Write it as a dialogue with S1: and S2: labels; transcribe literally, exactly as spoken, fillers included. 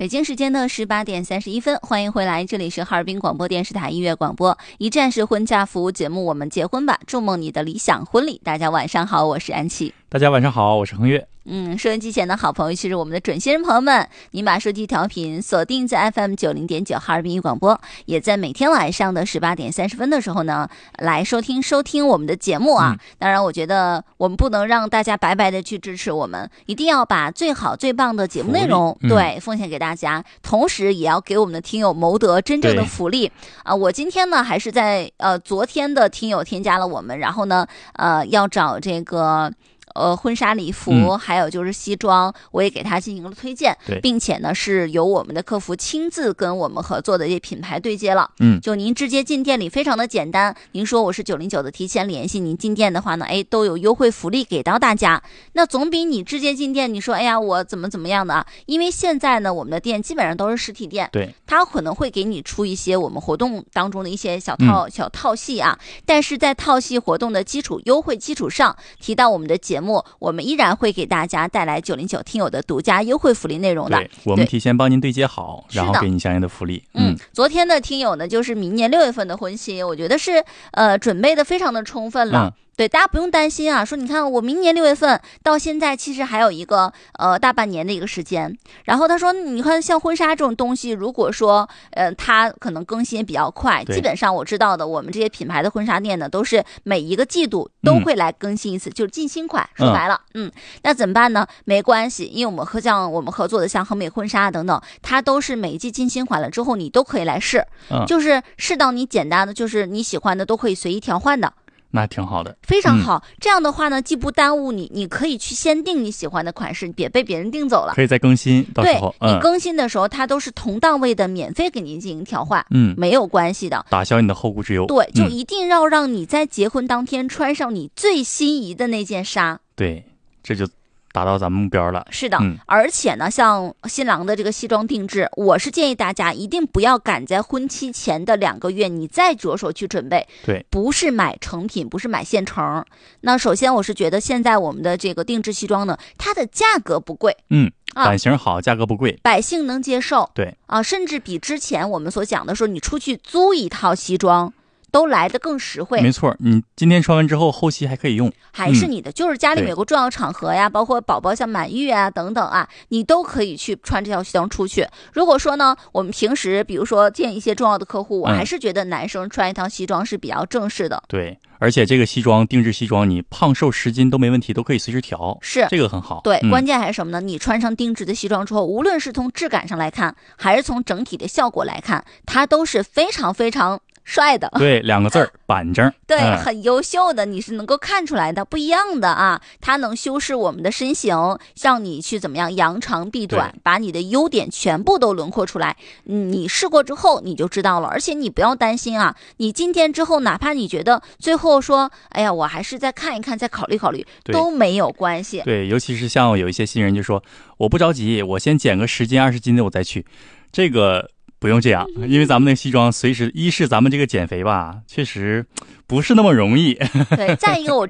S1: 北京时间的十八点三十一分，欢迎回来，这里是哈尔滨广播电视台音乐广播，一站式婚嫁服务节目，我们结婚吧，筑梦你的理想婚礼。大家晚上好，我是安琪。
S2: 大家晚上好，我是恒月。
S1: 嗯，收音机前的好朋友，其实我们的准新人朋友们，您把收机调频锁定在 F M 九零点九哈尔滨广播，也在每天晚上的十八点三十分的时候呢，来收听收听我们的节目啊。嗯、当然，我觉得我们不能让大家白白的去支持我们，一定要把最好最棒的节目内容、嗯、对奉献给大家，同时也要给我们的听友谋得真正的福利啊、呃。我今天呢，还是在呃昨天的听友添加了我们，然后呢，呃，要找这个。呃，婚纱礼服、嗯、还有就是西装，我也给他进行了推荐，并且呢是由我们的客服亲自跟我们合作的这些品牌对接了。嗯，就您直接进店里非常的简单，您说我是九零九的提前联系，您进店的话呢，哎，都有优惠福利给到大家。那总比你直接进店，你说哎呀我怎么怎么样的啊？因为现在呢，我们的店基本上都是实体店，
S2: 对，
S1: 它可能会给你出一些我们活动当中的一些小套、嗯、小套系啊，但是在套系活动的基础优惠基础上，提到我们的节目。我们依然会给大家带来九零九听友的独家优惠福利内容的。
S2: 对，我们提前帮您对接好，然后给你相应的福利。
S1: 嗯，昨天的听友呢，就是明年六月份的婚期，我觉得是呃准备的非常的充分了。嗯，对，大家不用担心啊，说你看我明年六月份到现在其实还有一个呃大半年的一个时间。然后他说你看像婚纱这种东西，如果说呃它可能更新也比较快，基本上我知道的我们这些品牌的婚纱店呢，都是每一个季度都会来更新一次，嗯、就是进新款，说白了嗯, 嗯那怎么办呢？没关系，因为我们和像我们合作的像恒美婚纱等等，它都是每一季进新款了之后你都可以来试，嗯、就是试到你简单的就是你喜欢的都可以随意调换的。
S2: 那挺好的，
S1: 非常好、嗯、这样的话呢既不耽误你，你可以去先定你喜欢的款式，别被别人定走了，
S2: 可以再更新，到时候
S1: 对、嗯、你更新的时候它都是同档位的免费给您进行调换，
S2: 嗯，
S1: 没有关系的，
S2: 打消你的后顾之忧。
S1: 对，就一定要让你在结婚当天穿上你最心仪的那件纱，
S2: 对，这就达到咱们目标了。
S1: 是的、嗯、而且呢像新郎的这个西装定制，我是建议大家一定不要赶在婚期前的两个月你再着手去准备，
S2: 对，
S1: 不是买成品，不是买现成。那首先我是觉得现在我们的这个定制西装呢，它的价格不贵，
S2: 嗯，版型好、啊、价格不贵，
S1: 百姓能接受，
S2: 对
S1: 啊，甚至比之前我们所讲的说你出去租一套西装都来得更实惠。
S2: 没错，你今天穿完之后后期还可以用，
S1: 还是你的、嗯、就是家里有个重要场合呀，包括宝宝像满月啊等等啊，你都可以去穿这套西装出去。如果说呢我们平时比如说见一些重要的客户，我还是觉得男生穿一套西装是比较正式的、嗯、
S2: 对，而且这个西装定制西装你胖瘦十斤都没问题，都可以随时调，
S1: 是这
S2: 个很好。
S1: 对、
S2: 嗯、
S1: 关键还是什么呢？你穿上定制的西装之后，无论是从质感上来看还是从整体的效果来看，它都是非常非常帅的，
S2: 对，两个字儿板正，
S1: 对、嗯，很优秀的，你是能够看出来的，不一样的啊！它能修饰我们的身形，让你去怎么样扬长避短，把你的优点全部都轮廓出来。你试过之后你就知道了，而且你不要担心啊！你今天之后，哪怕你觉得最后说，哎呀，我还是再看一看，再考虑考虑，都没有关系。
S2: 对，尤其是像有一些新人就说，我不着急，我先减个十斤二十斤的我再去，这个。不用这样，因为咱们那个西装随时，一是咱们这个减肥吧确实不是那么容易，
S1: 对，再一个我